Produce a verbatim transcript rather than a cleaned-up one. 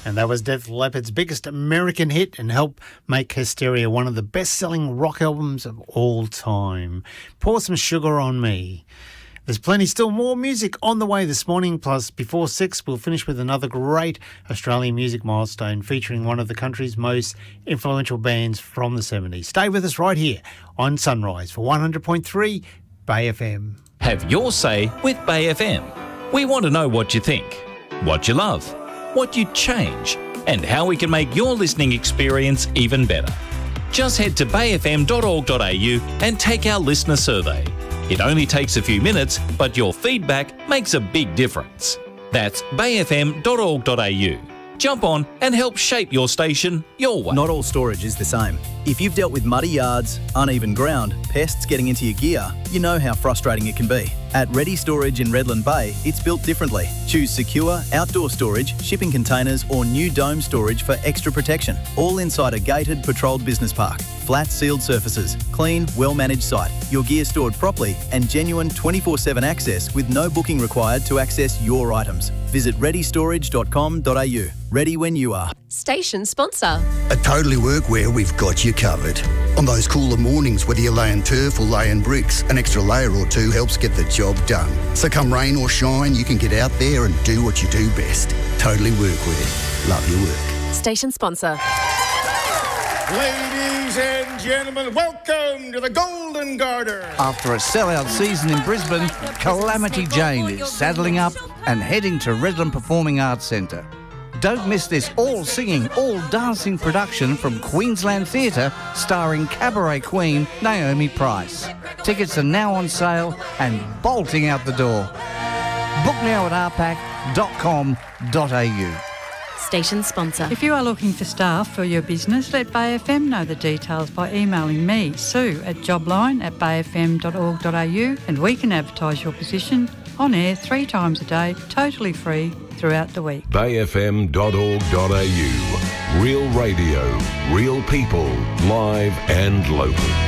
And that was Def Leppard's biggest American hit and helped make Hysteria one of the best-selling rock albums of all time. Pour Some Sugar on Me. There's plenty still more music on the way this morning, plus before six we'll finish with another great Australian music milestone featuring one of the country's most influential bands from the seventies. Stay with us right here on Sunrise for one hundred point three Bay F M. Have your say with Bay F M. We want to know what you think, what you love, what you'd change, and how we can make your listening experience even better. Just head to bay f m dot org dot a u and take our listener survey. It only takes a few minutes, but your feedback makes a big difference. That's bay f m dot org dot a u. Jump on and help shape your station your way. Not all storage is the same. If you've dealt with muddy yards, uneven ground, pests getting into your gear, you know how frustrating it can be. At Ready Storage in Redland Bay, it's built differently. Choose secure, outdoor storage, shipping containers or new dome storage for extra protection. All inside a gated, patrolled business park. Flat sealed surfaces, clean, well-managed site, your gear stored properly and genuine twenty-four seven access with no booking required to access your items. Visit ready storage dot com dot a u. Ready when you are. Station sponsor. At Totally Workwear, we've got you covered. On those cooler mornings, whether you're laying turf or laying bricks, an extra layer or two helps get the job done. So come rain or shine, you can get out there and do what you do best. Totally Workwear. Love your work. Station sponsor. Ladies and gentlemen, welcome to the Golden Garter. After a sellout season in Brisbane, Calamity Jane is saddling up and heading to Redland Performing Arts Centre. Don't miss this all-singing, all-dancing production from Queensland Theatre starring cabaret queen Naomi Price. Tickets are now on sale and bolting out the door. Book now at r pac dot com dot a u. Station sponsor. If you are looking for staff for your business, let Bay F M know the details by emailing me, Sue, at jobline at bay f m dot org dot a u, and we can advertise your position on air three times a day, totally free throughout the week. bay f m dot org dot a u. Real radio, real people, live and local.